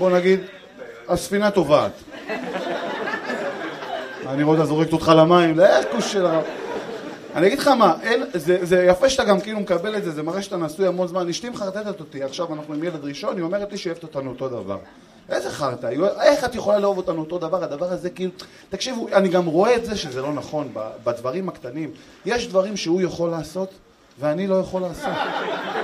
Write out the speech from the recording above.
בוא נגיד, הספינה טובעת. אני רואה, זורקת אותך למים, כוש של הרב. אני אגיד לך מה, זה יפה שאתה גם כאילו מקבל את זה, זה מראה שאתה נשוי המון זמן. אשתי מחרטטת אותי, עכשיו אנחנו עם ילד ראשון, היא אומרת לי שאוהבת אותנו אותו דבר. איזה חרטה? איך את יכולה לאהוב אותנו אותו דבר? הדבר הזה כאילו... תקשיבו, אני גם רואה את זה שזה לא נכון, בדברים הקטנים. יש דברים שהוא יכול לעשות, ואני לא יכול לעשות.